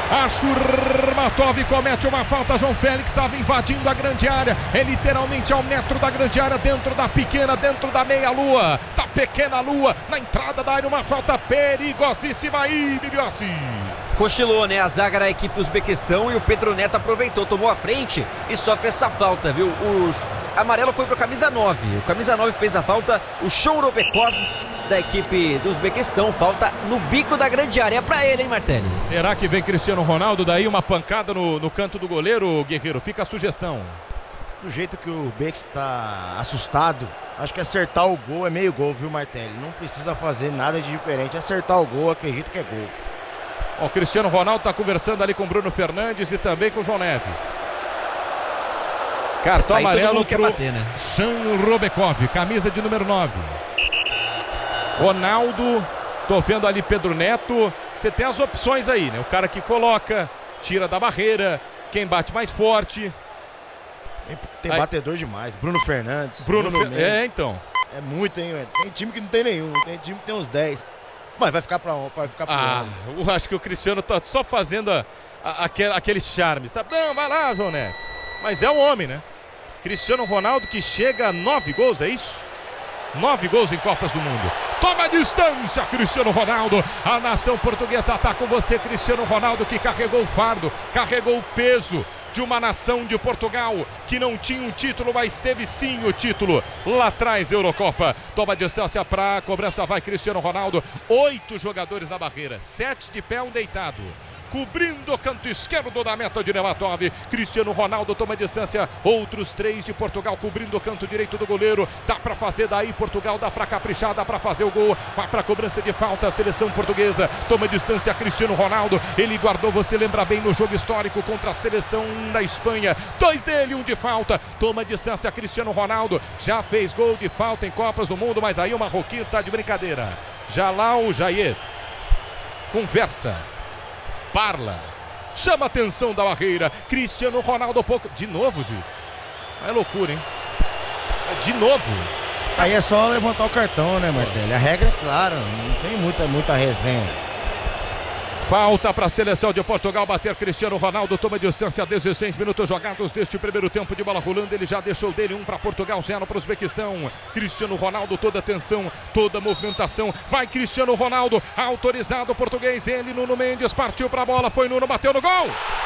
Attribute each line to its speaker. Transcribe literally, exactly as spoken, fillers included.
Speaker 1: A Shurmatov comete uma falta. João Félix estava invadindo a grande área. É literalmente ao metro da grande área, dentro da pequena, dentro da meia-lua, da pequena lua, na entrada da área. Uma falta perigosíssima aí, Miliossi.
Speaker 2: Cochilou, né? A zaga da equipe do Uzbequistão e o Pedro Neto aproveitou, tomou a frente e sofre essa falta, viu? O amarelo foi pro camisa nove. O camisa nove fez a falta, o Shurmatov da equipe do Uzbequistão. Falta no bico da grande área. É pra ele, hein, Martelli?
Speaker 1: Será que vem Cristiano Ronaldo daí? Uma pancada no, no canto do goleiro, Guerreiro? Fica a sugestão.
Speaker 3: Do jeito que o Bex está assustado, acho que acertar o gol é meio gol, viu, Martelli? Não precisa fazer nada de diferente. Acertar o gol, acredito que é gol.
Speaker 1: O Cristiano Ronaldo está conversando ali com o Bruno Fernandes e também com o João Neves. Cartão amarelo para o
Speaker 2: né?
Speaker 1: Shurmatov, camisa de número nove. Ronaldo, tô vendo ali Pedro Neto. Você tem as opções aí, né? O cara que coloca, tira da barreira, quem bate mais forte.
Speaker 3: Tem, tem batedor demais. Bruno Fernandes.
Speaker 1: Bruno,
Speaker 3: Bruno
Speaker 1: Fer... É, então.
Speaker 3: É muito, hein? Tem time que não tem nenhum. Tem time que tem uns dez. Mas vai ficar pra um, vai ficar pra
Speaker 1: ah, um. Eu acho que o Cristiano tá só fazendo a, a, aquele, aquele charme, sabe? Não, vai lá, João Neves. Mas é um homem, né? Cristiano Ronaldo que chega a nove gols, é isso? Nove gols em Copas do Mundo. Toma a distância, Cristiano Ronaldo. A nação portuguesa está com você, Cristiano Ronaldo, que carregou o fardo, carregou o peso de uma nação de Portugal que não tinha um título, mas teve sim o título lá atrás, Eurocopa. Toma a distância para a cobrança, vai Cristiano Ronaldo. Oito jogadores na barreira, sete de pé, um deitado. Cobrindo o canto esquerdo da meta de Nematov. Cristiano Ronaldo toma distância. Outros três de Portugal cobrindo o canto direito do goleiro. Dá pra fazer daí Portugal, dá pra caprichar, dá pra fazer o gol. Vai pra cobrança de falta a seleção portuguesa. Toma distância Cristiano Ronaldo. Ele guardou, você lembra bem, no jogo histórico contra a seleção da Espanha. Dois dele, um de falta. Toma distância Cristiano Ronaldo. Já fez gol de falta em Copas do Mundo, mas aí o Marroquino tá de brincadeira. Jalal Jayer conversa. Parla, chama a atenção da barreira. Cristiano Ronaldo pouco. De novo, juiz. É loucura, hein? De novo.
Speaker 3: Aí é só levantar o cartão, né, Martelli? A regra é clara, não tem muita, muita resenha.
Speaker 1: Falta para a seleção de Portugal bater. Cristiano Ronaldo toma distância. dezesseis minutos jogados deste primeiro tempo de bola rolando. Ele já deixou dele um para Portugal, zero para o Uzbequistão. Cristiano Ronaldo, toda atenção, toda movimentação. Vai Cristiano Ronaldo, autorizado o português. Ele, Nuno Mendes, partiu para a bola. Foi Nuno, bateu no gol.